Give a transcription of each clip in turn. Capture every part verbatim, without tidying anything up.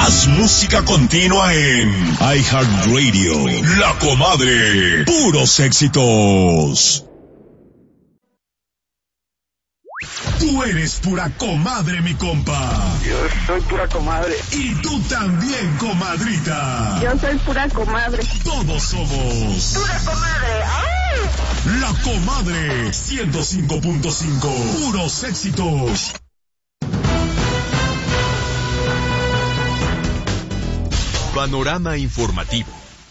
Más música continua en iHeartRadio. La Comadre. Puros éxitos. Tú eres pura comadre, mi compa. Yo soy pura comadre. Y tú también, comadrita. Yo soy pura comadre. Todos somos pura comadre. ¡Ay! La Comadre ciento cinco punto cinco. Puros éxitos. Panorama informativo.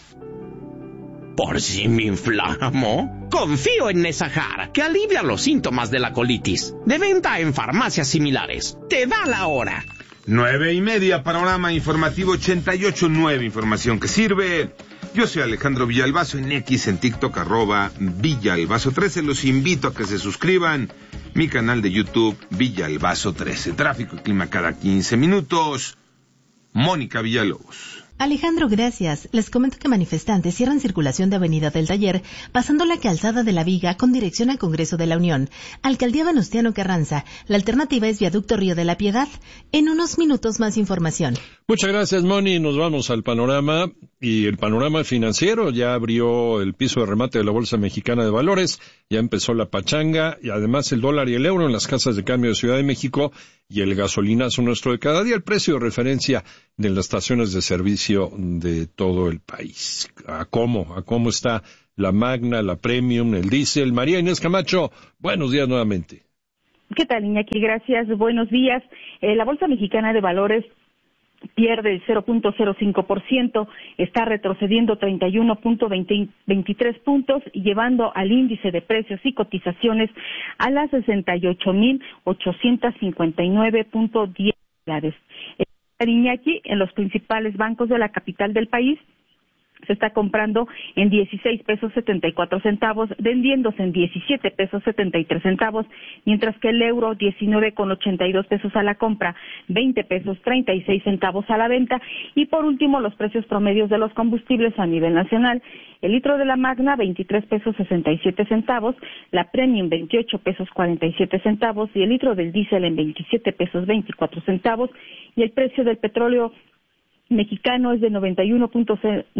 Por si me inflamo, confío en Nesahar, que alivia los síntomas de la colitis. De venta en farmacias similares. Te da la hora. Nueve y media, Panorama informativo ochenta y ocho punto nueve, información que sirve. Yo soy Alejandro Villalbazo, en X, en TikTok, arroba Villalbazo trece. Los invito a que se suscriban. Mi canal de YouTube, Villalbazo trece. Tráfico y clima cada quince minutos. Mónica Villalobos. Alejandro, gracias. Les comento que manifestantes cierran circulación de Avenida del Taller, pasando la calzada de la Viga con dirección al Congreso de la Unión. Alcaldía Venustiano Carranza. La alternativa es Viaducto Río de la Piedad. En unos minutos más información. Muchas gracias, Moni. Nos vamos al panorama. Y el panorama financiero ya abrió el piso de remate de la Bolsa Mexicana de Valores. Ya empezó la pachanga y además el dólar y el euro en las casas de cambio de Ciudad de México y el gasolinazo nuestro de cada día, el precio de referencia de las estaciones de servicio de todo el país. ¿A cómo? ¿A cómo está la Magna, la Premium, el diésel? María Inés Camacho, buenos días nuevamente. ¿Qué tal, Iñaki? Gracias, buenos días. Eh, la Bolsa Mexicana de Valores pierde el cero punto cero cinco por ciento, está retrocediendo treinta y uno punto veintitrés puntos, llevando al índice de precios y cotizaciones a las sesenta y ocho mil ochocientos cincuenta y nueve punto diez dólares. Iñaki, en los principales bancos de la capital del país, se está comprando en dieciséis pesos setenta y cuatro centavos, vendiéndose en diecisiete pesos setenta y tres centavos, mientras que el euro diecinueve con ochenta y dos pesos a la compra, veinte pesos treinta y seis centavos a la venta. Y por último, los precios promedios de los combustibles a nivel nacional: el litro de la Magna veintitrés pesos sesenta y siete centavos, la Premium veintiocho pesos cuarenta y siete centavos y el litro del diésel en veintisiete pesos veinticuatro centavos, y el precio del petróleo mexicano es de noventa y uno punto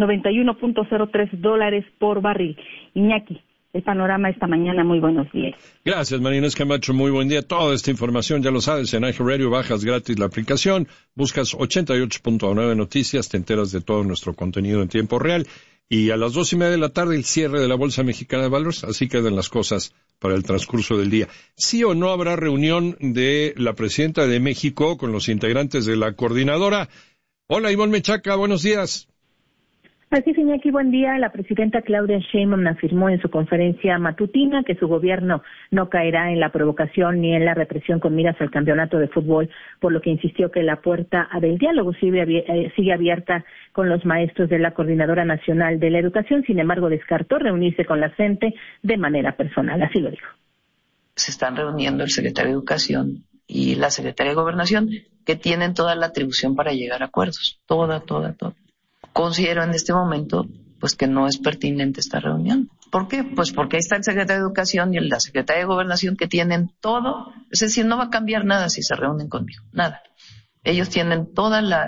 cero tres dólares por barril. Iñaki, el panorama esta mañana, muy buenos días. Gracias, María Inés Camacho, muy buen día. Toda esta información ya lo sabes, en iHeartRadio bajas gratis la aplicación, buscas ochenta y ocho punto nueve Noticias, te enteras de todo nuestro contenido en tiempo real, y a las dos y media de la tarde el cierre de la Bolsa Mexicana de Valores, así quedan las cosas para el transcurso del día. ¿Sí o no habrá reunión de la presidenta de México con los integrantes de la coordinadora? Hola, Ivonne Menchaca, buenos días. Así es, Iñaki, buen día. La presidenta Claudia Sheinbaum afirmó en su conferencia matutina que su gobierno no caerá en la provocación ni en la represión con miras al campeonato de fútbol, por lo que insistió que la puerta del diálogo sigue, eh, sigue abierta con los maestros de la Coordinadora Nacional de la Educación. Sin embargo, descartó reunirse con la C E N T E de manera personal. Así lo dijo. Se están reuniendo el secretario de Educación y la secretaria de Gobernación, que tienen toda la atribución para llegar a acuerdos. Toda, toda, toda. Considero en este momento pues que no es pertinente esta reunión. ¿Por qué? Pues porque ahí está el secretario de Educación y la secretaria de Gobernación, que tienen todo. Es decir, no va a cambiar nada si se reúnen conmigo. Nada. Ellos tienen toda la,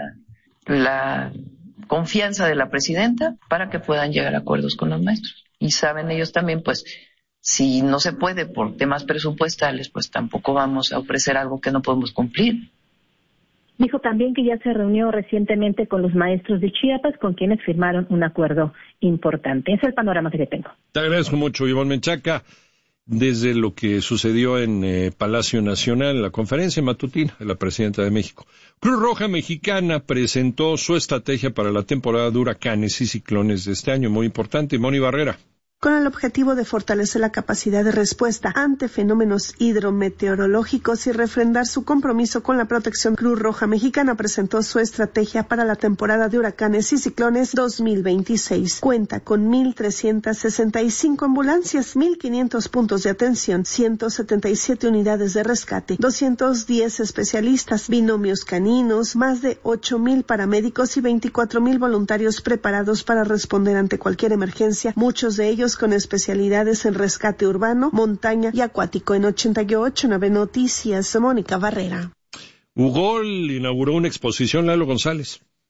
la confianza de la presidenta para que puedan llegar a acuerdos con los maestros. Y saben ellos también, pues, si no se puede por temas presupuestales, pues tampoco vamos a ofrecer algo que no podemos cumplir. Dijo también que ya se reunió recientemente con los maestros de Chiapas, con quienes firmaron un acuerdo importante. Ese es el panorama que tengo. Te agradezco mucho, Ivonne Menchaca. Desde lo que sucedió en eh, Palacio Nacional, en la conferencia matutina de la presidenta de México. Cruz Roja Mexicana presentó su estrategia para la temporada de huracanes y ciclones de este año, muy importante. Moni Barrera. Con el objetivo de fortalecer la capacidad de respuesta ante fenómenos hidrometeorológicos y refrendar su compromiso con la protección, Cruz Roja Mexicana presentó su estrategia para la temporada de huracanes y ciclones dos mil veintiséis. Cuenta con mil trescientas sesenta y cinco ambulancias, mil quinientos puntos de atención, ciento setenta y siete unidades de rescate, doscientos diez especialistas, binomios caninos, más de ocho mil paramédicos y veinticuatro mil voluntarios preparados para responder ante cualquier emergencia, muchos de ellos con especialidades en rescate urbano, montaña y acuático. En ochenta y ocho punto nueve Noticias, Mónica Barrera. Ugol inauguró una exposición, Lalo González.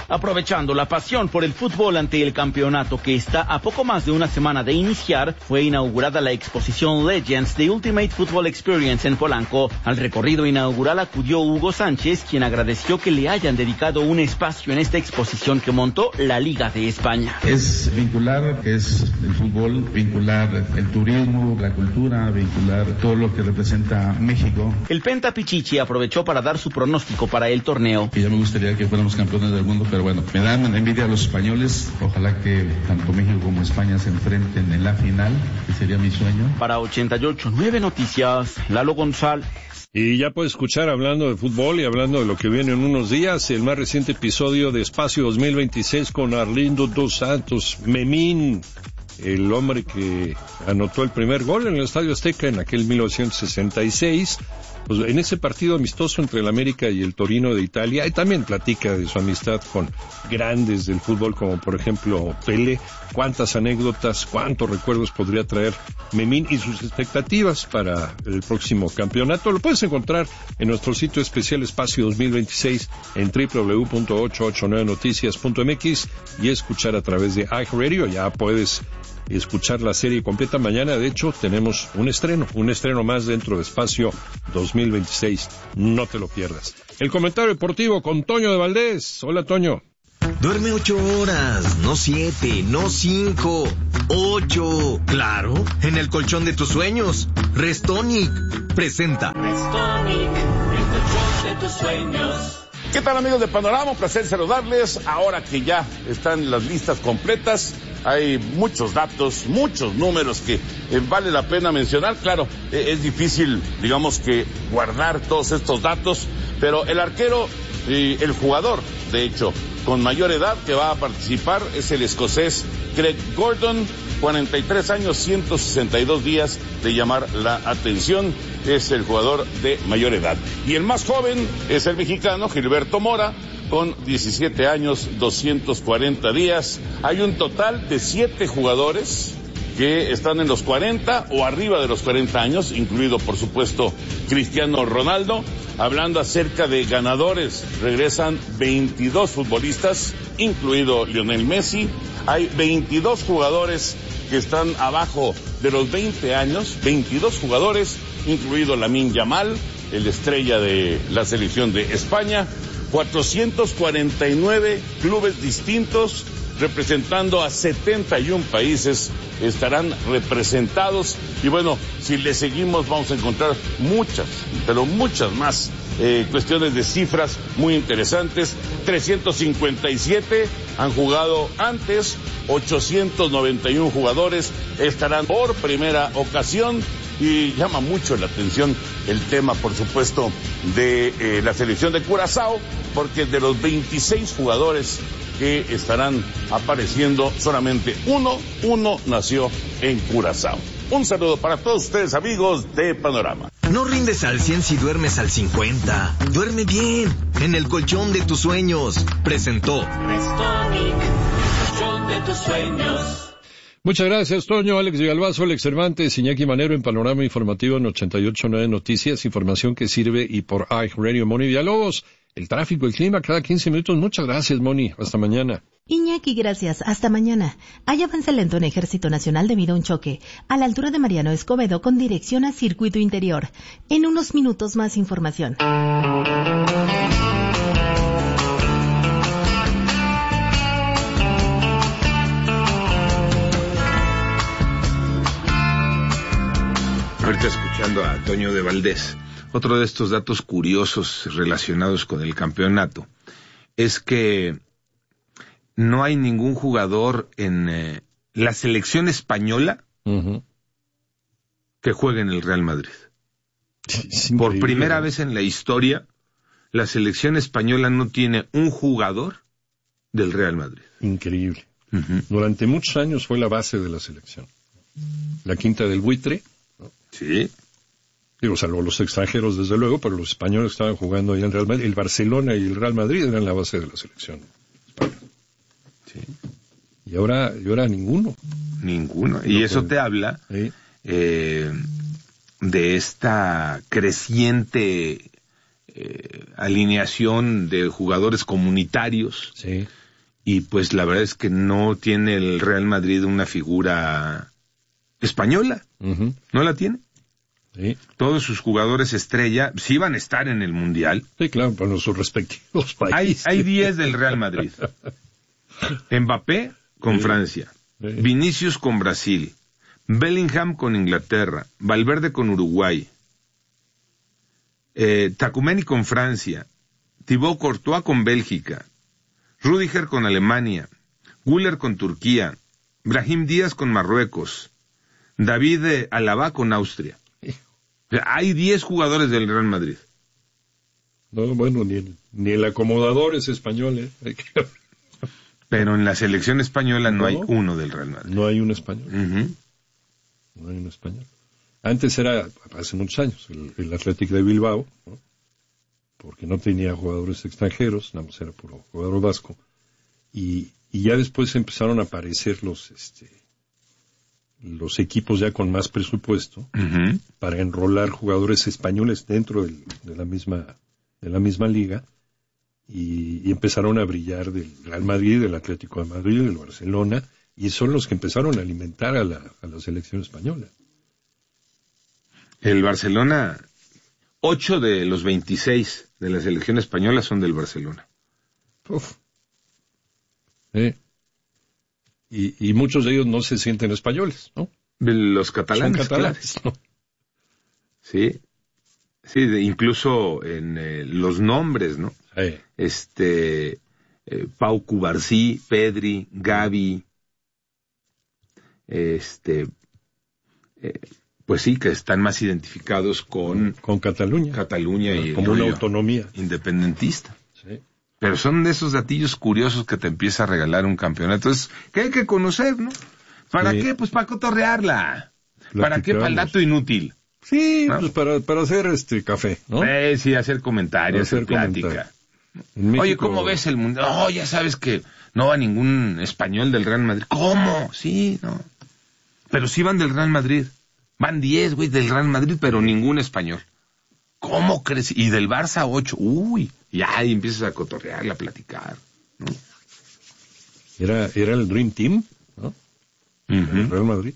Aprovechando la pasión por el fútbol ante el campeonato que está a poco más de una semana de iniciar, fue inaugurada la exposición Legends de Ultimate Football Experience en Polanco. Al recorrido inaugural acudió Hugo Sánchez, quien agradeció que le hayan dedicado un espacio en esta exposición que montó la Liga de España. Es vincular, es el fútbol, vincular el turismo, la cultura, vincular todo lo que representa México. El Penta Pichichi aprovechó para dar su pronóstico para el torneo. Y ya me gustaría que fuéramos campeones del mundo, pero bueno, me dan envidia a los españoles. Ojalá que tanto México como España se enfrenten en la final, que sería mi sueño. Para ochenta y ocho punto nueve Noticias, Lalo González. Y ya puedes escuchar, hablando de fútbol y hablando de lo que viene en unos días, el más reciente episodio de Espacio dos mil veintiséis con Arlindo dos Santos, Memín, el hombre que anotó el primer gol en el Estadio Azteca en aquel mil novecientos sesenta y seis. Pues en ese partido amistoso entre el América y el Torino de Italia, y también platica de su amistad con grandes del fútbol como por ejemplo Pelé. Cuántas anécdotas, cuántos recuerdos podría traer Memín y sus expectativas para el próximo campeonato. Lo puedes encontrar en nuestro sitio especial Espacio dos mil veintiséis en doble u doble u doble u punto ochocientos ochenta y nueve noticias punto m x y escuchar a través de iHeartRadio. Ya puedes escuchar la serie completa mañana. De hecho, tenemos un estreno, un estreno más dentro de Espacio dos mil veintiséis. No te lo pierdas. El comentario deportivo con Toño de Valdés. Hola, Toño. Duerme ocho horas, no siete, no cinco, ocho. Claro, en el colchón de tus sueños. Restonic presenta. Restonic, el colchón de tus sueños. ¿Qué tal, amigos de Panorama? Un placer saludarles. Ahora que ya están las listas completas, hay muchos datos, muchos números que eh, vale la pena mencionar. Claro, eh, es difícil, digamos que, guardar todos estos datos, pero el arquero y el jugador, de hecho, con mayor edad que va a participar es el escocés Craig Gordon, cuarenta y tres años, ciento sesenta y dos días de llamar la atención. Es el jugador de mayor edad. Y el más joven es el mexicano Gilberto Mora, con diecisiete años, doscientos cuarenta días. Hay un total de siete jugadores que están en los cuarenta o arriba de los cuarenta años, incluido, por supuesto, Cristiano Ronaldo. Hablando acerca de ganadores, regresan veintidós futbolistas, incluido Lionel Messi. Hay veintidós jugadores que están abajo de los veinte años, veintidós jugadores, incluido Lamine Yamal, el estrella de la selección de España. cuatrocientos cuarenta y nueve clubes distintos, representando a setenta y un países, estarán representados. Y bueno, si le seguimos vamos a encontrar muchas, pero muchas más eh, cuestiones de cifras muy interesantes. trescientos cincuenta y siete han jugado antes, ochocientos noventa y uno jugadores estarán por primera ocasión. Y llama mucho la atención el tema, por supuesto, de eh, la selección de Curazao, porque de los veintiséis jugadores que estarán apareciendo, solamente uno, uno nació en Curazao. Un saludo para todos ustedes, amigos de Panorama. No rindes al cien si duermes al cincuenta. Duerme bien, en el colchón de tus sueños. Presentó Restonic, el colchón de tus sueños. Muchas gracias, Toño. Alex Villalbazo, Alex Cervantes, Iñaki Manero en Panorama Informativo en ochenta y ocho punto nueve Noticias, información que sirve, y por iHeartRadio. Moni Villalobos, el tráfico, el clima cada quince minutos. Muchas gracias, Moni. Hasta mañana. Iñaki, gracias. Hasta mañana. Hay avance lento en Ejército Nacional debido a un choque a la altura de Mariano Escobedo con dirección a Circuito Interior. En unos minutos más información. Ahorita escuchando a Toño de Valdés, otro de estos datos curiosos relacionados con el campeonato es que no hay ningún jugador en eh, la selección española uh-huh. que juegue en el Real Madrid. Por primera vez en la historia, la selección española no tiene un jugador del Real Madrid. Increíble. Uh-huh. Durante muchos años fue la base de la selección. La Quinta del Buitre. Sí. Digo, salvo los extranjeros, desde luego, pero los españoles estaban jugando ahí en Real Madrid. El Barcelona y el Real Madrid eran la base de la selección española. Sí. Y ahora, y ahora ninguno. Ninguno. Y no, eso te habla ¿sí? eh, de esta creciente eh, alineación de jugadores comunitarios. Sí. Y pues la verdad es que no tiene el Real Madrid una figura española. Uh-huh. ¿No la tiene? Sí. Todos sus jugadores estrella sí van a estar en el Mundial. Sí, claro, para sus respectivos países. Hay, hay diez del Real Madrid. Mbappé con sí. Francia. Sí. Vinicius con Brasil. Bellingham con Inglaterra. Valverde con Uruguay. Eh, Tchouaméni con Francia. Thibaut Courtois con Bélgica. Rüdiger con Alemania. Güler con Turquía. Brahim Díaz con Marruecos. David Alaba con Austria. O sea, hay diez jugadores del Real Madrid. No, bueno, ni el, ni el acomodador es español, ¿eh? Pero en la selección española no, no hay uno del Real Madrid. No hay un español. Uh-huh. No hay un español. Antes era, hace muchos años, el, el Athletic de Bilbao, ¿no? Porque no tenía jugadores extranjeros, nada más era puro jugador vasco. Y, y ya después empezaron a aparecer los, este, los equipos ya con más presupuesto, uh-huh, para enrolar jugadores españoles dentro del, de la misma, de la misma liga. Y, y empezaron a brillar del Real Madrid, del Atlético de Madrid, del Barcelona, y son los que empezaron a alimentar a la, a la selección española. El Barcelona, ocho de los veintiséis de la selección española son del Barcelona. Uf. Eh. Y, y muchos de ellos no se sienten españoles, ¿no? Los catalanes, son catalanes, claro. ¿No? Sí, sí, de, incluso en eh, los nombres, ¿no? Eh. Este, eh, Pau Cubarsí, Pedri, Gavi, este, eh, pues sí, que están más identificados con... Con Cataluña. Cataluña y... Como una autonomía. Independentista. Sí. Pero son de esos datillos curiosos que te empieza a regalar un campeonato. Entonces, ¿qué hay que conocer, no? ¿Para sí. qué? Pues para cotorrearla. Platicamos. ¿Para qué? Para el dato inútil. Sí, ¿no? Pues para, para hacer este café, ¿no? Eh, sí, hacer comentarios, hacer, hacer plática. México... Oye, ¿cómo ves el mundo? Oh, ya sabes que no va ningún español del Real Madrid. ¿Cómo? Sí, no. Pero sí van del Real Madrid. Van diez, güey, del Real Madrid, pero ningún español. ¿Cómo crees? Y del Barça ocho. Uy, ya ahí empiezas a cotorrear, a platicar, ¿no? Era, era el Dream Team, ¿no? Uh-huh. El Real Madrid.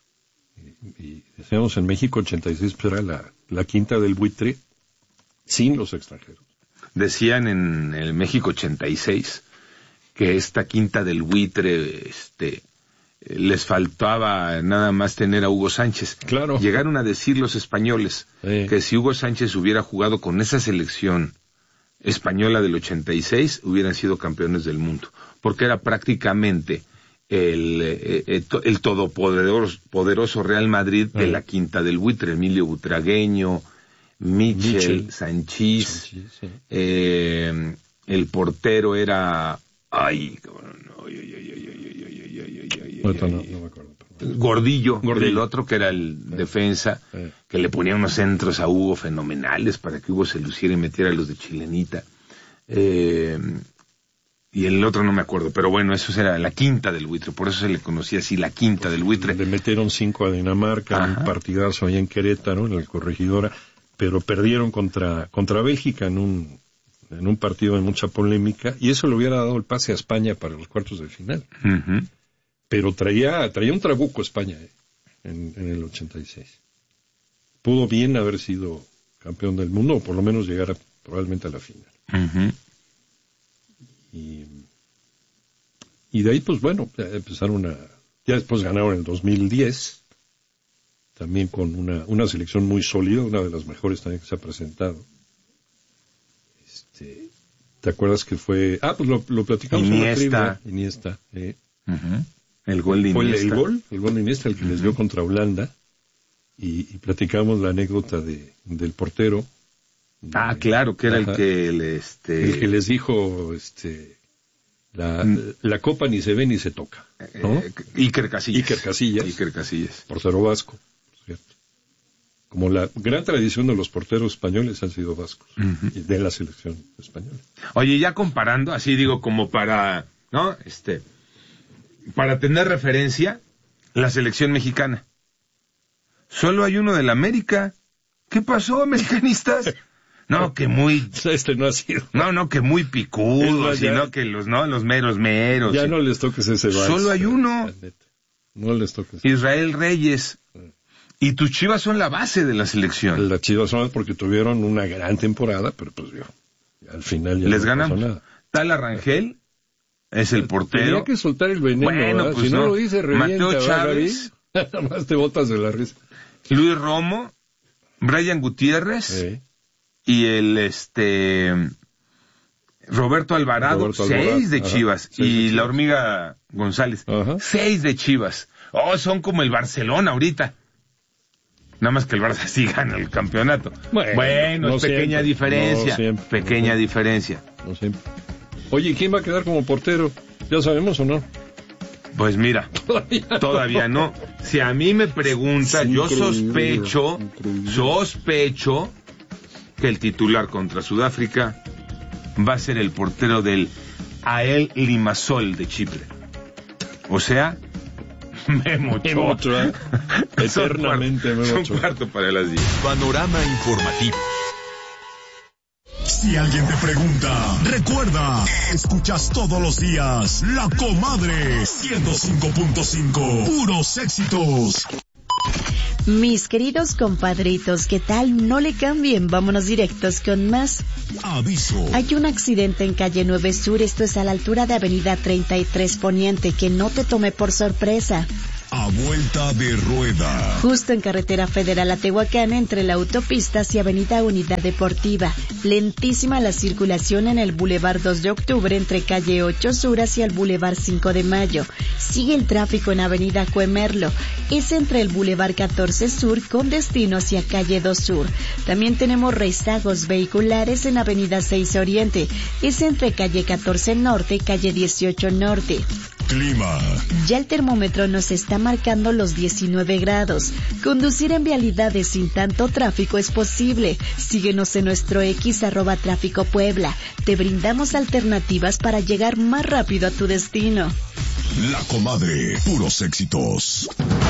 Y, y decíamos en México ochenta y seis, pues era la, la quinta del buitre sin los extranjeros. Decían en el México ochenta y seis que esta quinta del buitre, este... les faltaba nada más tener a Hugo Sánchez. Claro. Llegaron a decir los españoles sí. que si Hugo Sánchez hubiera jugado con esa selección española del ochenta y seis, hubieran sido campeones del mundo, porque era prácticamente el, el, el todopoderoso poderoso Real Madrid sí. de la quinta del buitre. Emilio Butragueño, Michel, Michel. Sanchís, Sanchís sí. eh, el portero era... Ay, cabrón, ay, ay, ay, ay, ay, ay, ay, ay, no, no, no me acuerdo. Gordillo, Gordillo, el otro que era el sí. defensa, sí. que le ponía unos centros a Hugo fenomenales para que Hugo se luciera y metiera a los de chilenita. Eh, y el otro no me acuerdo, pero bueno, eso era la quinta del buitre, por eso se le conocía así, la quinta del buitre. Le metieron cinco a Dinamarca, Ajá. un partidazo ahí en Querétaro, en el Corregidora, pero perdieron contra, contra Bélgica en un... en un partido de mucha polémica, y eso le hubiera dado el pase a España para los cuartos de final. Uh-huh. Pero traía traía un trabuco España eh, en, en el ochenta y seis. Pudo bien haber sido campeón del mundo, o por lo menos llegar a, probablemente a la final. Uh-huh. Y, y de ahí, pues bueno, ya empezaron a... Ya después ganaron en el dos mil diez, también con una, una selección muy sólida, una de las mejores también que se ha presentado. ¿Te acuerdas que fue...? Ah, pues lo, lo platicamos Iniesta. en la trivia. Iniesta. Eh. Uh-huh. El gol de Fue Iniesta. El, el gol, el gol de Iniesta, el que uh-huh. les dio contra Holanda. Y, y platicamos la anécdota de, del portero. De, ah, claro, que era ajá, el que... El, este... el que les dijo, este... La, mm. la copa ni se ve ni se toca, ¿no? Eh, Iker Casillas. Iker Casillas. Iker Casillas. Portero vasco, ¿cierto? Como la gran tradición de los porteros españoles han sido vascos, uh-huh. y de la selección española. Oye, ya comparando, así digo, como para, ¿no? Este, para tener referencia, la selección mexicana. Solo hay uno del América. ¿Qué pasó, americanistas? No, que muy... Este no ha sido. No, no, que muy picudo, Es ya- sino que los, no, los meros meros. Ya sí. no les toques ese vals. Solo hay uno. No les toques. Israel Reyes. Y tus Chivas son la base de la selección. Las Chivas son porque tuvieron una gran temporada, pero pues yo, al final ya Les no ganamos. pasó nada. Tal Rangel es el portero. Tenía que soltar el veneno, Bueno, ¿verdad? pues Si no, no. lo dice, revienta, Mateo ¿verdad, Chávez. Gaby? Nada más te botas de la risa. Luis Romo, Brian Gutiérrez Sí. y el este Roberto Alvarado, Roberto Alvarado, seis de ajá, Chivas. seis de Y Chivas. la hormiga González, seis de Chivas. Oh, son como el Barcelona ahorita. Nada más que el Barça sí gana el campeonato. Bueno, Bueno, no es pequeña siempre, diferencia. no siempre, pequeña no diferencia. No siempre. Oye, ¿quién va a quedar como portero? ¿Ya sabemos o no? Pues mira, todavía no. Si a mí me pregunta, Es yo increíble, sospecho, sospecho que el titular contra Sudáfrica va a ser el portero del A E L Limassol de Chipre. O sea, Memo Ochoa. Memo Ochoa. Eternamente Son Memo cuarto- Ochoa. son cuarto para las diez. Panorama informativo. Si alguien te pregunta, recuerda, escuchas todos los días La Comadre ciento cinco punto cinco, puros éxitos. Mis queridos compadritos, ¿qué tal? No le cambien, vámonos directos con más. Aviso. Hay un accidente en calle nueve Sur, esto es a la altura de avenida treinta y tres Poniente, que no te tome por sorpresa. A vuelta de rueda. Justo en carretera federal a Tehuacán, entre la autopista hacia avenida Unidad Deportiva. Lentísima la circulación en el Boulevard dos de octubre entre calle ocho Sur hacia el Boulevard cinco de mayo. Sigue el tráfico en avenida Cuemerlo. Es entre el Boulevard catorce Sur con destino hacia calle dos Sur. También tenemos rezagos vehiculares en avenida seis Oriente. Es entre calle catorce Norte y calle dieciocho Norte. Clima. Ya el termómetro nos está marcando los diecinueve grados. Conducir en vialidades sin tanto tráfico es posible. Síguenos en nuestro X arroba tráfico Puebla. Te brindamos alternativas para llegar más rápido a tu destino. La Comadre, puros éxitos.